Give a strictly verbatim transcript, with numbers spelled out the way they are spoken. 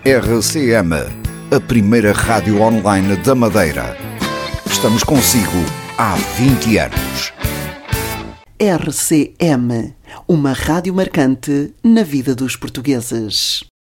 R C M, a primeira rádio online da Madeira. Estamos consigo há vinte anos. R C M, uma rádio marcante na vida dos portugueses.